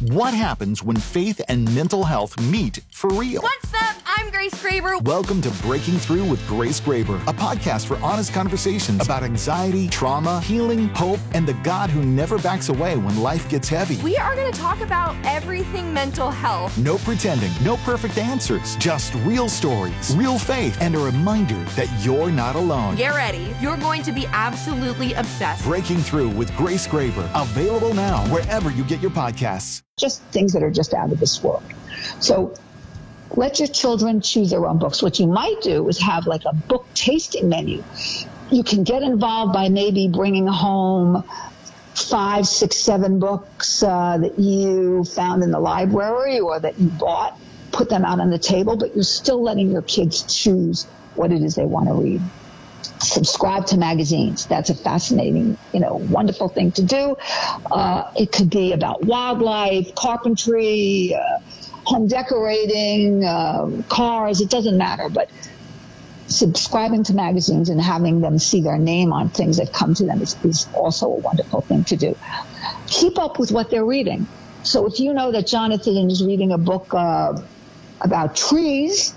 What happens when faith and mental health meet for real? What's up? I'm Grace Graber. Welcome to Breaking Through with Grace Graber, a podcast for honest conversations about anxiety, trauma, healing, hope, and the God who never backs away when life gets heavy. We are going to talk about everything mental health. No pretending, no perfect answers, just real stories, real faith, and a reminder that you're not alone. Get ready. You're going to be absolutely obsessed. Breaking Through with Grace Graber, available now wherever you get your podcasts. Just things that are just out of this world. So let your children choose their own books. What you might do is have like a book tasting menu. You can get involved by maybe bringing home 5, 6, 7 books that you found in the library or that you bought, put them out on the table, but you're still letting your kids choose what it is they want to read. Subscribe to magazines. That's a fascinating, wonderful thing to do. It could be about wildlife, carpentry, home decorating, cars. It doesn't matter. But subscribing to magazines and having them see their name on things that come to them is also a wonderful thing to do. Keep up with what they're reading. So if you know that Jonathan is reading a book about trees,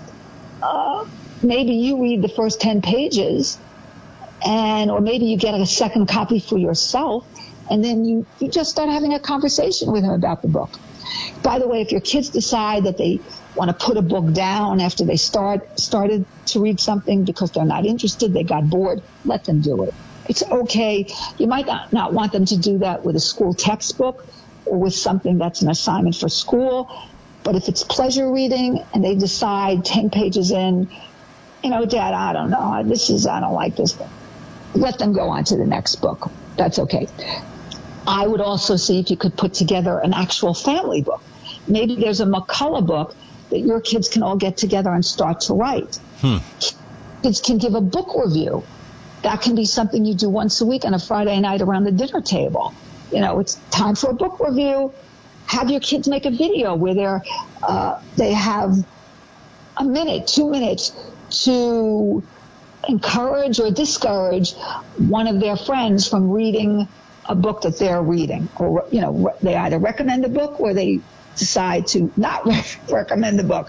maybe you read the first 10 pages, or maybe you get a second copy for yourself, and then you just start having a conversation with him about the book. By the way, if your kids decide that they want to put a book down after they started to read something because they're not interested, they got bored, let them do it. It's okay. You might not want them to do that with a school textbook or with something that's an assignment for school, but if it's pleasure reading and they decide 10 pages in, Dad, I don't know, I don't like this. Let them go on to the next book. That's okay. I would also see if you could put together an actual family book. Maybe there's a McCullough book that your kids can all get together and start to write. Kids can give a book review. That can be something you do once a week on a Friday night around the dinner table. It's time for a book review. Have your kids make a video where they have a minute, 2 minutes to encourage or discourage one of their friends from reading a book that they're reading. Or, they either recommend a book or they decide to not recommend the book.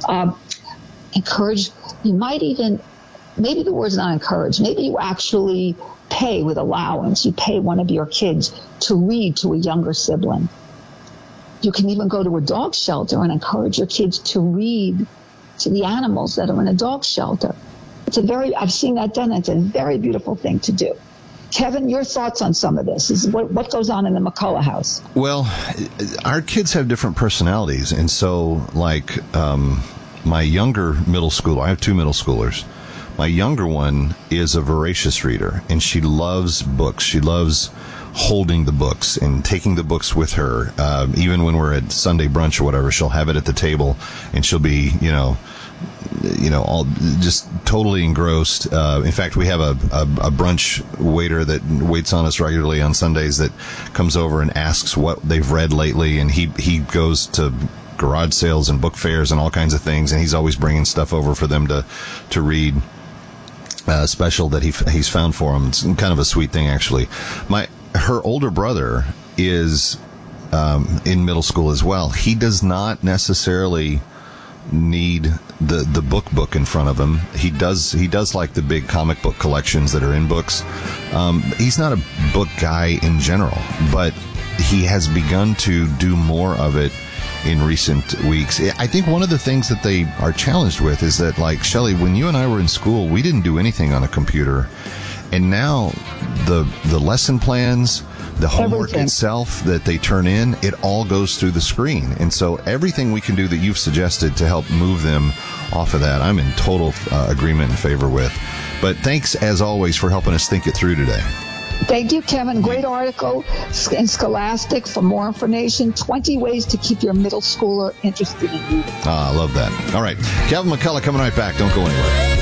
Encourage, you might even, maybe the word's not encourage, maybe you actually pay with allowance. You pay one of your kids to read to a younger sibling. You can even go to a dog shelter and encourage your kids to read to the animals that are in a dog shelter. I've seen that done. It's a very beautiful thing to do. Kevin, your thoughts on some of this? What goes on in the McCullough house? Well, our kids have different personalities. And so, my younger middle schooler, I have 2 middle schoolers. My younger one is a voracious reader, and she loves books. She loves holding the books and taking the books with her. Even when we're at Sunday brunch or whatever, she'll have it at the table, and she'll be, all just totally engrossed. In fact, we have a brunch waiter that waits on us regularly on Sundays that comes over and asks what they've read lately, and he goes to garage sales and book fairs and all kinds of things, and he's always bringing stuff over for them to read. Special that he's found for them. It's kind of a sweet thing, actually. Her older brother is in middle school as well. He does not necessarily need the book in front of him. He does like the big comic book collections that are in books. He's not a book guy in general, but he has begun to do more of it in recent weeks. I think one of the things that they are challenged with is that, like, Shelley, when you and I were in school, we didn't do anything on a computer. And now the lesson plans, the homework itself that they turn in, it all goes through the screen. And so everything we can do that you've suggested to help move them off of that, I'm in total agreement and favor with. But thanks, as always, for helping us think it through today. Thank you, Kevin. Great article in Scholastic. For more information, 20 ways to keep your middle schooler interested in reading. I love that. All right. Kevin McCullough coming right back. Don't go anywhere.